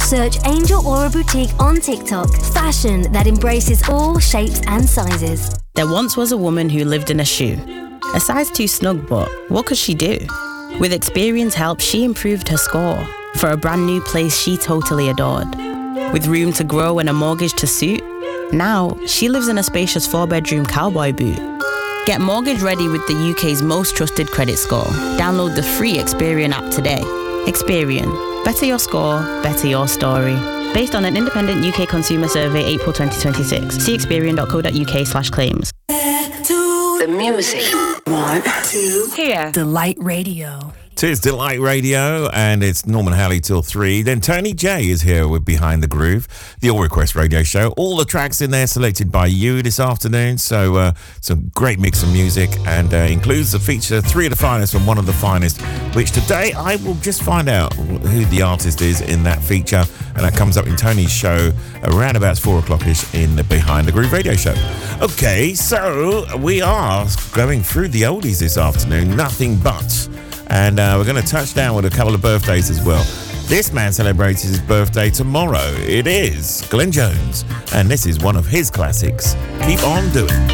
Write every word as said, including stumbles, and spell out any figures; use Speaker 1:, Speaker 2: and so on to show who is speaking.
Speaker 1: Search Angel Aura Boutique on TikTok. Fashion that embraces all shapes and sizes.
Speaker 2: There once was a woman who lived in a shoe. A size too snug, but what could she do? With Experian's help, she improved her score for a brand new place she totally adored. With room to grow and a mortgage to suit, now she lives in a spacious four-bedroom cowboy boot. Get mortgage ready with the U K's most trusted credit score. Download the free Experian app today. Experian. Better your score, better your story. Based on an independent U K consumer survey, April twenty twenty-six. See experian.co.uk slash claims.
Speaker 3: The music.
Speaker 4: One, two,
Speaker 3: Here.
Speaker 4: Delight Radio.
Speaker 5: Tis Delight Radio, and it's Norman Halley till three. Then Tony J is here with Behind the Groove, the All Request Radio Show. All the tracks in there selected by you this afternoon, so uh, some great mix of music, and uh, includes the feature Three of the Finest from One of the Finest, which today I will just find out who the artist is in that feature, and that comes up in Tony's show around about four o'clock-ish in the Behind the Groove Radio Show. Okay, so we are going through the oldies this afternoon, nothing but. And uh, we're going to touch down with a couple of birthdays as well. This man celebrates his birthday tomorrow. It is Glenn Jones, and this is one of his classics, Keep On Doing.